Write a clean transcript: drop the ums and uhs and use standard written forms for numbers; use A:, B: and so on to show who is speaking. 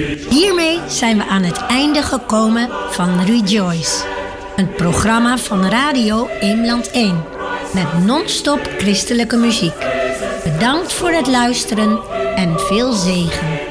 A: Hiermee zijn we aan het einde gekomen van Rejoice. Een programma van Radio Eemland 1. Met non-stop christelijke muziek. Bedankt voor het luisteren en veel zegen.